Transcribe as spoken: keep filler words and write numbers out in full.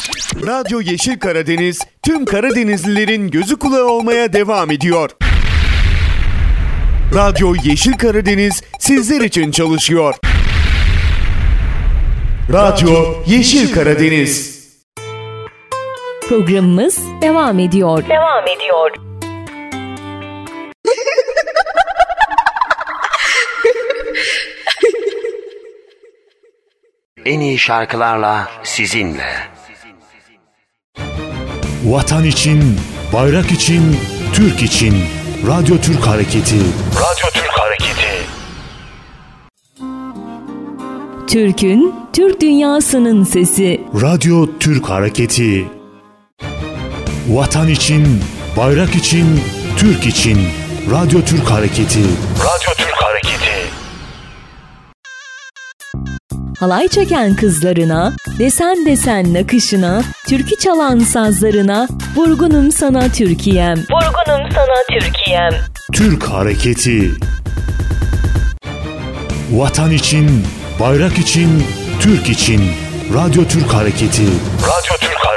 Radyo Yeşil Karadeniz tüm Karadenizlilerin gözü kulağı olmaya devam ediyor. Radyo Yeşil Karadeniz sizler için çalışıyor. Radyo Yeşil Karadeniz. Programımız devam ediyor. Devam ediyor. En iyi şarkılarla sizinle. Vatan için, bayrak için, Türk için. Radyo Türk Hareketi. Radyo Türk Hareketi. Türk'ün, Türk dünyasının sesi. Radyo Türk Hareketi. Vatan için, bayrak için, Türk için. Radyo Türk Hareketi. Radyo Türk Hareketi. Halay çeken kızlarına, desen desen nakışına, türkü çalan sazlarına, vurgunum sana Türkiye'm. Vurgunum sana Türkiye'm. Türk Hareketi. Vatan için, bayrak için, Türk için. Radyo Türk Hareketi. Radyo Türk